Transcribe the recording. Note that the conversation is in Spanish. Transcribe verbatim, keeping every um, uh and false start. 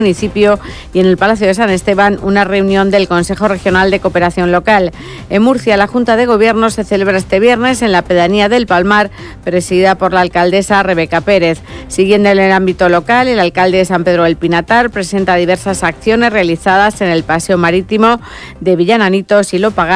municipio y en el Palacio de San Esteban una reunión del Consejo Regional de Cooperación Local. En Murcia, la Junta de Gobierno se celebra este viernes en la pedanía del Palmar, presidida por la alcaldesa Rebeca Pérez. Siguiendo en el ámbito local, el alcalde de San Pedro del Pinatar presenta diversas acciones realizadas en el Paseo Marítimo de Villananitos y Lopagar.